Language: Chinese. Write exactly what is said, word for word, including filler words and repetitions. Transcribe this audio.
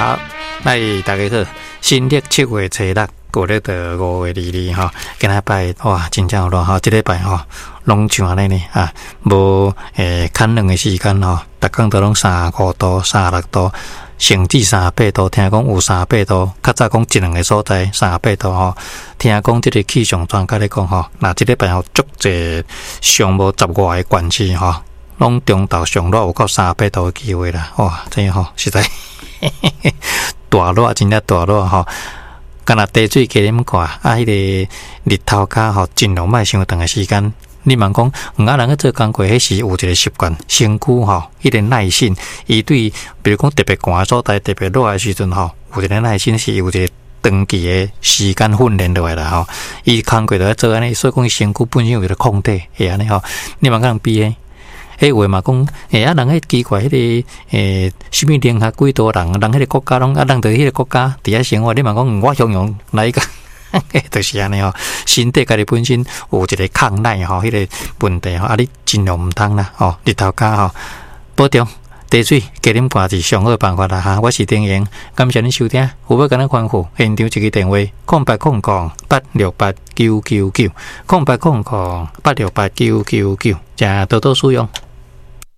好，来大家好，新历七月初六，过了的五月二日吼，今仔拜哇，真正有热吼，这礼拜吼，拢像安尼呢啊，无诶，看冷的时间吼，逐工都拢三十五度、三十六度，甚至三十八度，听讲有三十八度，较早讲一两个所在三十八度吼，听讲这个气象专家咧讲吼，那这礼拜吼，足侪上无十外个县市吼。拢中昼上热有到三十八度的机会啦，哇！真吼实在大热，真正大热吼。敢若茶水加啉看，啊，迄、那个日头骹吼，尽量莫伤长的时间。你问讲，有啊人去做工课，迄时有一个习惯，身躯吼，迄个耐性，伊对，比如讲特别寒的所在，特别热的时阵吼，有一个耐性是有一个长期的时间训练落来啦吼。伊工课就在做安尼，所以讲身躯本身有一个抗体，会安尼吼。你问讲比诶？迄话嘛讲，诶啊人迄奇怪，迄、那个诶，什么联合几多人，人迄个国家拢啊，人伫迄个国家伫遐生活，你嘛讲，我形容来一个，就是安尼吼，身体家己本身有一个抗耐吼，迄、那个问题吼，啊你尽量毋通啦，吼，日头家吼，保重，茶水加啉汗是上好的办法啦哈。我是丁英，感谢恁收听，有要甲咱吩咐，现场一个电话：空八空空八六八九九九，空八空空八六八九九九，请多多使用。